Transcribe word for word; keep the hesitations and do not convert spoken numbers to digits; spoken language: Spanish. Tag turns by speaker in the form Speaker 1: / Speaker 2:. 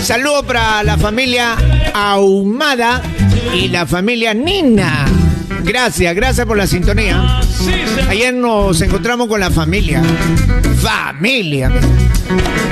Speaker 1: Saludo para la familia Ahumada y la familia Nina. Gracias, gracias por la sintonía. Ayer nos encontramos con la familia. Familia.